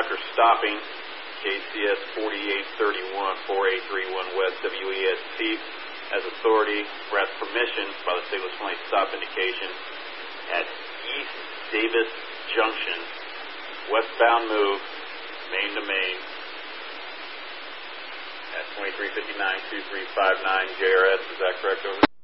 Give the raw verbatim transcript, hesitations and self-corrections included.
after stopping K C S forty-eight thirty-one, four eight three one West W E S T as authority, grants permission by the State Louis County stop indication at East Davis Junction, westbound move, main to main, at twenty-three fifty-nine two three five nine J R S. Is that correct, over?